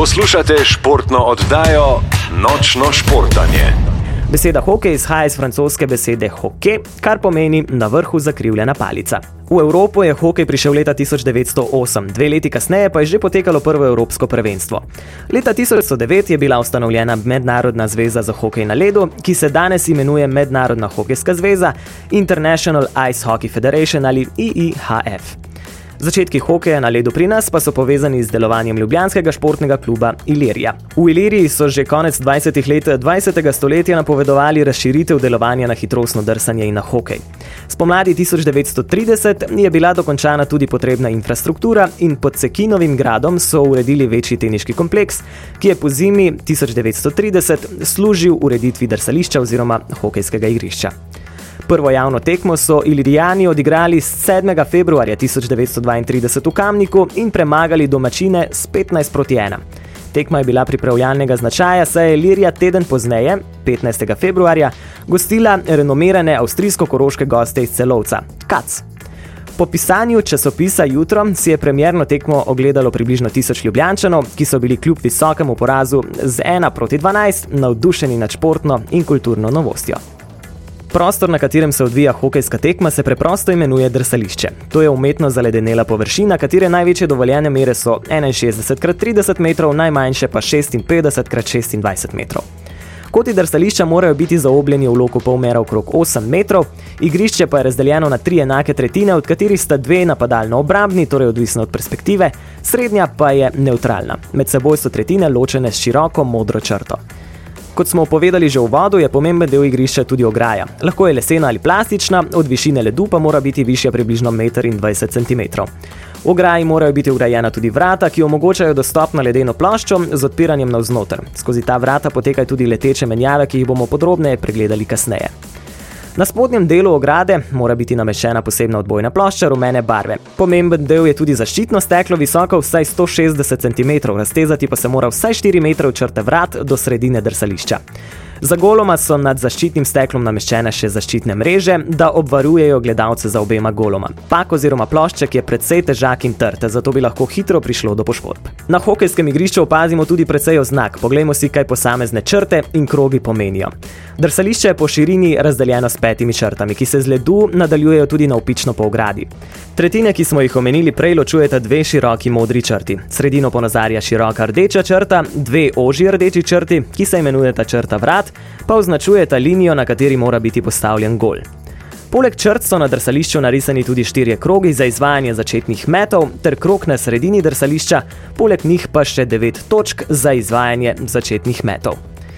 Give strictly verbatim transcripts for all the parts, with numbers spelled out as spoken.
Poslušate športno oddajo Nočno športanje. Beseda hokej izhaja iz francoske besede hockey, kar pomeni na vrhu zakrivljena palica. V Evropo je hokej prišel leta tisoč devetsto osem, dve leti kasneje pa je že potekalo prvo evropsko prvenstvo. Leta tisoč devetsto devet je bila ustanovljena Mednarodna zveza za hokej na ledu, ki se danes imenuje Mednarodna hokejska zveza, International Ice Hockey Federation ali I I H F. Začetki hokeja na ledu pri nas pa so povezani z delovanjem ljubljanskega športnega kluba Ilirija. V Iliriji so že konec dvajsetih let dvajsetega stoletja napovedovali razširitev delovanja na hitrostno drsanje in na hokej. Spomladi tisoč devetsto trideset je bila dokončana tudi potrebna infrastruktura in pod Cekinovim gradom so uredili večji teniški kompleks, ki je po zimi tisoč devetsto trideset služil ureditvi drsališča oziroma hokejskega igrišča. Prvo javno tekmo so Ilirijani odigrali sedmega februarja tisoč devetsto dvaintrideset v Kamniku in premagali domačine s petnajst proti ena. Tekma je bila pripravljalnega značaja, saj je Ilirija teden pozneje, petnajstega februarja, gostila renomirane avstrijsko-koroške goste iz Celovca, Kac. Po pisanju časopisa Jutro si je premierno tekmo ogledalo približno tisoč Ljubljančanov, ki so bili kljub visokemu porazu z ena proti dvanajst navdušeni nad športno in kulturno novostjo. Prostor, na katerem se odvija hokejska tekma, se preprosto imenuje drsališče. To je umetno zaledenela površina, katere največje dovoljene mere so enainšestdeset krat trideset metrov, najmanjše pa šestinpetdeset krat šestindvajset metrov. Koti drsališča morajo biti zaobljeni v loku polmera okrog osem metrov, igrišče pa je razdeljeno na tri enake tretjine, od katerih sta dve napadalno-obrambni, torej odvisno od perspektive, srednja pa je nevtralna. Med seboj so tretjine ločene s široko modro črto. Kot smo povedali že v uvodu, je pomemben del igrišča tudi ograja. Lahko je lesena ali plastična, od višine ledu pa mora biti višja približno meter in dvajset centimetrov. V ograji morajo biti vgrajena tudi vrata, ki omogočajo dostop na ledeno ploščo z odpiranjem navznoter. Skozi ta vrata potekajo tudi leteče menjave, ki jih bomo podrobneje pregledali kasneje. Na spodnjem delu ograde mora biti nameščena posebna odbojna plošča rumene barve. Pomemben del je tudi zaščitno steklo, visoko vsaj sto šestdeset centimetrov, raztezati pa se mora vsaj štiri metre od črte vrat do sredine drsališča. Za goloma so nad zaščitnim steklom nameščene še zaščitne mreže, da obvarujejo gledalce za obema goloma. Pak oziroma plošček je precej težak in trd, zato bi lahko hitro prišlo do poškodb. Na hokejskem igrišču opazimo tudi precej oznak. Poglejmo si, kaj posamezne črte in krogi pomenijo. Drsališče je po širini razdeljeno s petimi črtami, ki se z ledu nadaljujejo tudi navpično po ogradi. Tretjine, ki smo jih omenili prej, ločujeta dve široki modri črti. Sredino ponazarja široka rdeča črta, dve ožji rdeči črti, ki se imenujeta črta vrat, pa označujeta linijo, na kateri mora biti postavljen gol. Poleg črt so na drsališču narisani tudi štirje krogi za izvajanje začetnih metov ter krog na sredini drsališča, poleg njih pa še devet točk za izvajanje začetnih metov.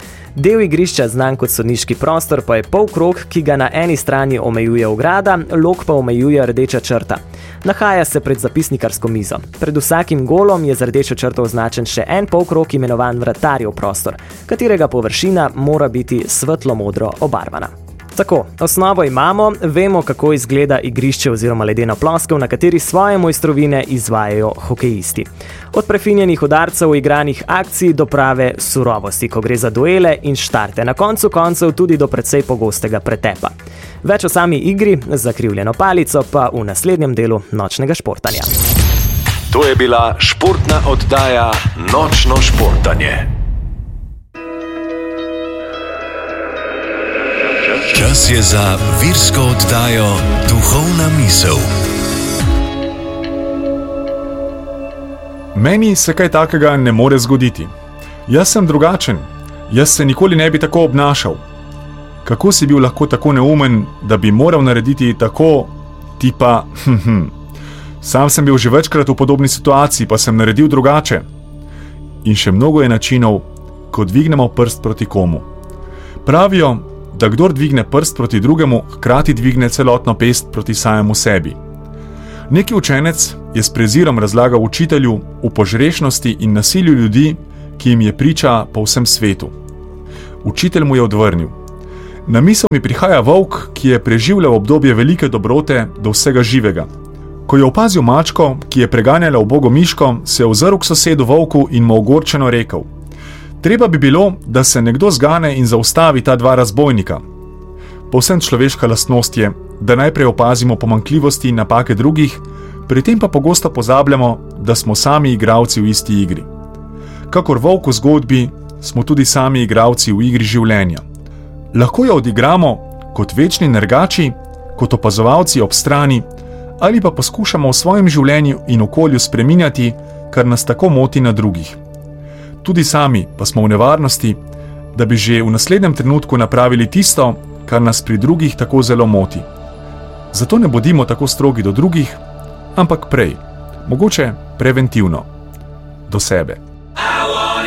Del igrišča, znan kot sodniški prostor, pa je polkrog, ki ga na eni strani omejuje ograda, lok pa omejuje rdeča črta. Nahaja se pred zapisnikarsko mizo. Pred vsakim golom je z rdečo črto označen še en polkrog imenovan vratarjev prostor, katerega površina mora biti svetlo modro obarvana. Tako, osnovo imamo, vemo, kako izgleda igrišče oziroma ledena ploskev, na kateri svoje mojstrovine izvajajo hokejisti. Od prefinjenih udarcev, igranih akcij do prave surovosti, ko gre za duele in štarte, na koncu koncev tudi do precej pogostega pretepa. Več o sami igri, zakrivljeno palico, pa v naslednjem delu nočnega športanja. To je bila športna oddaja Nočno športanje. Čas je za virsko oddajo Duhovna misel. Meni se kaj takega ne more zgoditi. Jaz sem drugačen. Jaz se nikoli ne bi tako obnašal. Kako si bil lahko tako neumen, da bi moral narediti tako, tipa, hm, hm. Sam sem bil že večkrat v podobni situaciji, pa sem naredil drugače. In še mnogo je načinov, ko dvignemo prst proti komu. Pravijo, da kdor dvigne prst proti drugemu, hkrati dvigne celotno pest proti samemu sebi. Neki učenec je s prezirom razlagal učitelju o požrešnosti in nasilju ljudi, ki jim je priča po vsem svetu. Učitelj mu je odvrnil: na misel mi prihaja volk, ki je preživljal obdobje velike dobrote do vsega živega. Ko je opazil mačko, ki je preganjala ubogo miško, se je ozrl k sosedu volku in mu ogorčeno rekel: treba bi bilo, da se nekdo zgane in zaustavi ta dva razbojnika. Povsem človeška lastnost je, da najprej opazimo pomanjkljivosti in napake drugih, pri tem pa pogosto pozabljamo, da smo sami igralci v isti igri. Kakor volk v zgodbi, smo tudi sami igralci v igri življenja. Lahko jo odigramo kot večni nergači, kot opazovalci ob strani, ali pa poskušamo v svojem življenju in okolju spreminjati, kar nas tako moti na drugih. Tudi sami pa smo v nevarnosti, da bi že v naslednjem trenutku napravili tisto, kar nas pri drugih tako zelo moti. Zato ne bodimo tako strogi do drugih, ampak prej, mogoče preventivno, do sebe.